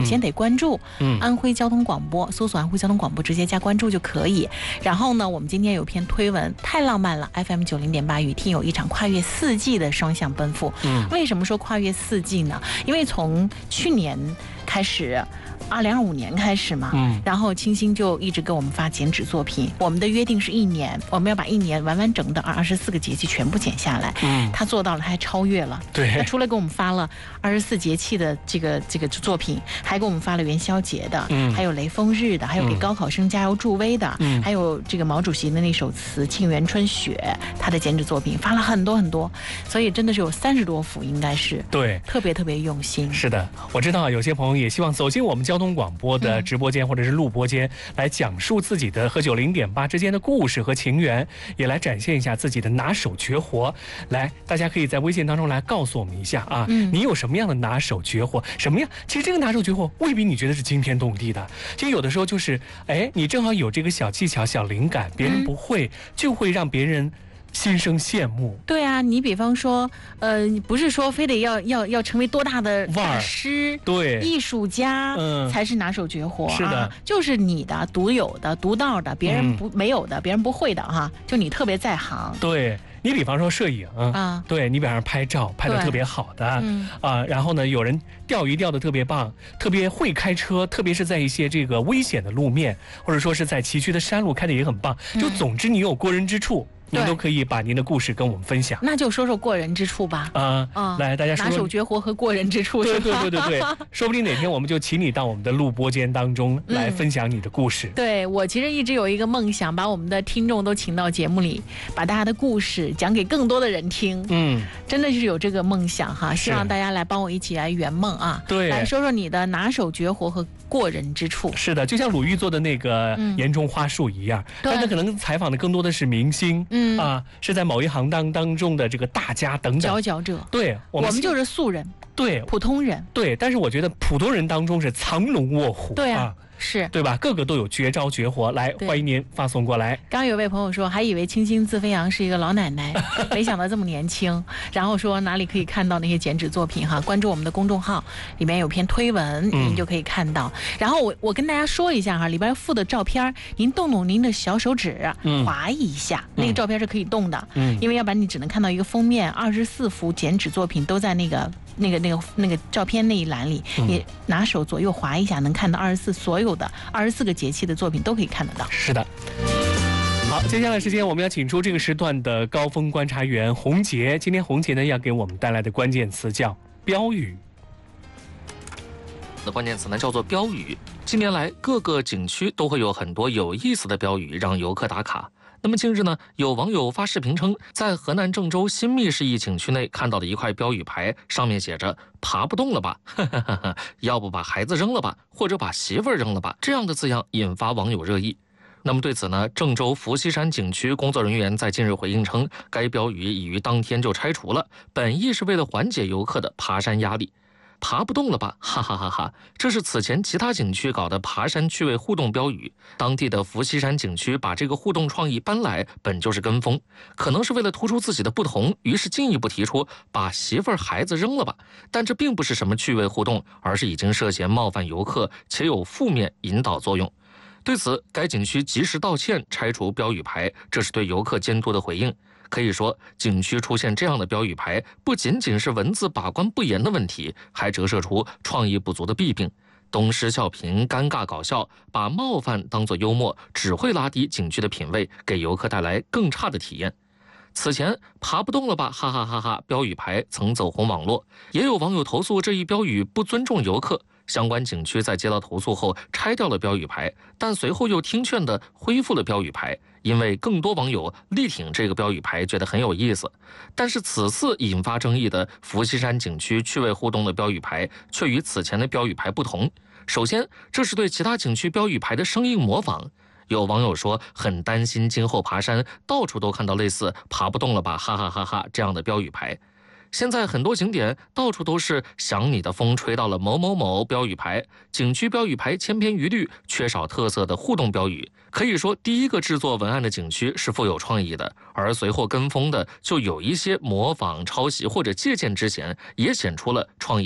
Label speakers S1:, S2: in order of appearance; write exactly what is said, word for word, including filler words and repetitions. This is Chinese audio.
S1: 先得关注安徽交通广播，搜索安徽交通广播直接加关注就可以。然后呢，我们今天有篇推文太浪漫了 ，F M 九零点八与听友一场跨越四季的双向奔赴。嗯，为什么说跨越四季呢？因为从去年开始。二零二五年开始嘛，嗯，然后清新就一直给我们发剪纸作品。我们的约定是一年，我们要把一年完完整的二十四个节气全部剪下来。嗯，他做到了，他还超越了。对，他除了给我们发了二十四节气的这个这个作品，还给我们发了元宵节的，嗯，还有雷锋日的，还有给高考生加油助威的，嗯，还有这个毛主席的那首词《沁园春雪》，他的剪纸作品发了很多很多，所以真的是有三十多幅，应该是对，特别特别用心。
S2: 是的，我知道有些朋友也希望走进我们交通广播的直播间或者是录播间，来讲述自己的和九零点八之间的故事和情缘，也来展现一下自己的拿手绝活。来，大家可以在微信当中来告诉我们一下啊，嗯、你有什么样的拿手绝活？什么样？其实这个拿手绝活未必你觉得是惊天动地的，其实有的时候就是，哎，你正好有这个小技巧、小灵感，别人不会，嗯、就会让别人心生羡慕。
S1: 对啊，你比方说，呃，不是说非得要要要成为多大的大师、对艺术家，嗯，才是拿手绝活。是的、啊，就是你的独有的、独到的，别人不、嗯、没有的，别人不会的哈，就你特别在行。
S2: 对。你比方说摄影啊，对你比方说拍照拍得特别好的、嗯、啊，然后呢，有人钓鱼钓得特别棒，特别会开车，特别是在一些这个危险的路面，或者说是在崎岖的山路开得也很棒。就总之你有过人之处。您都可以把您的故事跟我们分享，
S1: 那就说说过人之处吧。啊、呃
S2: 嗯，来，大家说
S1: 拿手绝活和过人之处。
S2: 对对对对对，说不定哪天我们就请你到我们的录播间当中来分享你的故事。嗯、
S1: 对，我其实一直有一个梦想，把我们的听众都请到节目里，把大家的故事讲给更多的人听。嗯，真的是有这个梦想哈，希望大家来帮我一起来圆梦啊。对，来说说你的拿手绝活和过人之处。
S2: 是的，就像鲁豫做的那个岩中花树一样，嗯、但他可能采访的更多的是明星。嗯啊，是在某一行当当中的这个大家等等
S1: 佼佼者，
S2: 对
S1: 我们, 我们就是素人，
S2: 对
S1: 普通人，
S2: 对。但是我觉得普通人当中是藏龙卧虎，
S1: 对啊。啊是
S2: 对吧？个个都有绝招绝活，来欢迎您发送过来。
S1: 刚有位朋友说，还以为清新自飞扬是一个老奶奶，没想到这么年轻。然后说哪里可以看到那些剪纸作品哈？关注我们的公众号，里面有篇推文，您就可以看到。嗯、然后我我跟大家说一下哈，里边附的照片，您动动您的小手指，划一下，嗯、那个照片是可以动的，嗯，因为要不然你只能看到一个封面，二十四幅剪纸作品都在那个。那个、那个、那个照片那一栏里，你拿手左右划一下，能看到二十四所有的二十四个节气的作品都可以看得到。
S2: 是的。好，接下来时间我们要请出这个时段的高峰观察员洪杰。今天洪杰呢要给我们带来的关键词叫标语。
S3: 的关键词呢叫做标语。近年来，各个景区都会有很多有意思的标语让游客打卡。那么近日呢，有网友发视频称，在河南郑州新密市一景区内看到的一块标语牌，上面写着“爬不动了吧，要不把孩子扔了吧，或者把媳妇儿扔了吧”这样的字样，引发网友热议。那么对此呢，郑州伏羲山景区工作人员在近日回应称，该标语已于当天就拆除了，本意是为了缓解游客的爬山压力。爬不动了吧，哈哈哈哈！这是此前其他景区搞的爬山趣味互动标语，当地的伏羲山景区把这个互动创意搬来，本就是跟风，可能是为了突出自己的不同，于是进一步提出把媳妇儿孩子扔了吧。但这并不是什么趣味互动，而是已经涉嫌冒犯游客，且有负面引导作用。对此，该景区及时道歉，拆除标语牌，这是对游客监督的回应。可以说，景区出现这样的标语牌，不仅仅是文字把关不严的问题，还折射出创意不足的弊病。东施效颦，尴尬搞笑，把冒犯当作幽默，只会拉低景区的品位，给游客带来更差的体验。此前爬不动了吧，哈哈哈哈！标语牌曾走红网络，也有网友投诉这一标语不尊重游客。相关景区在接到投诉后拆掉了标语牌，但随后又听劝地恢复了标语牌，因为更多网友力挺这个标语牌，觉得很有意思。但是此次引发争议的伏羲山景区趣味互动的标语牌却与此前的标语牌不同。首先，这是对其他景区标语牌的生硬模仿。有网友说很担心今后爬山到处都看到类似爬不动了吧，哈哈哈哈这样的标语牌。现在很多景点到处都是想你的风吹到了某某某标语牌，景区标语牌千篇一律，缺少特色的互动标语。可以说，第一个制作文案的景区是富有创意的，而随后跟风的就有一些模仿、抄袭或者借鉴之嫌，也显出了创意。